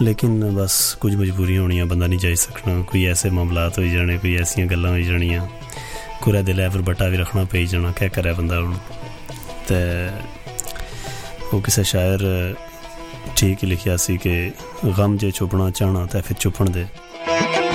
लेकिन बस कुछ मजबूरियां होनियां, बंदा नहीं जाई सकना, कोई ऐसे मामलात हो जाने, कोई ऐसियां गल्लां हो जानियां, कुरै दिलै पर बट्टा भी रखना पेई जाना, क्या करे बंदा हुण। ते वो किसी शायर ठीक ही लिखिया सी कि गम जे छुपना चाहना ते फिर छुपन दे।